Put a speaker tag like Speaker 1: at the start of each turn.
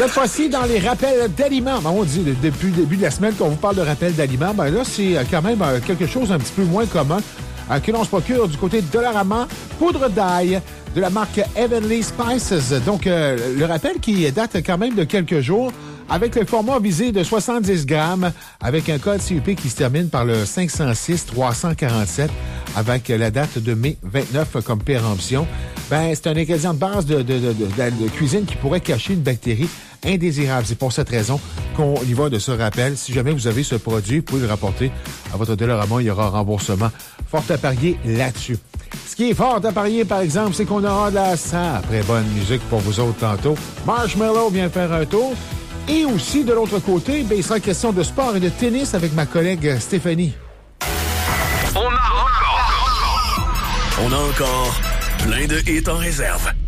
Speaker 1: Cette fois-ci, dans les rappels d'aliments. Ben, on dit depuis le début de la semaine qu'on vous parle de rappels d'aliments. Ben là, c'est quand même quelque chose un petit peu moins commun que l'on se procure du côté de Dollarama. Poudre d'ail de la marque Heavenly Spices. Donc, le rappel qui date quand même de quelques jours avec le format visé de 70 grammes avec un code CUP qui se termine par le 506-347 avec la date de mai 29 comme péremption. Ben, c'est un ingrédient de base de cuisine qui pourrait cacher une bactérie indésirable. C'est pour cette raison qu'on y va de ce rappel. Si jamais vous avez ce produit, vous pouvez le rapporter à votre Dollarama. Il y aura remboursement. Fort à parier là-dessus. Ce qui est fort à parier, par exemple, c'est qu'on aura de la très bonne musique pour vous autres tantôt. Marshmello vient faire un tour. Et aussi, de l'autre côté, ben, il sera question de sport et de tennis avec ma collègue Stéphanie.
Speaker 2: On a encore plein de hits en réserve.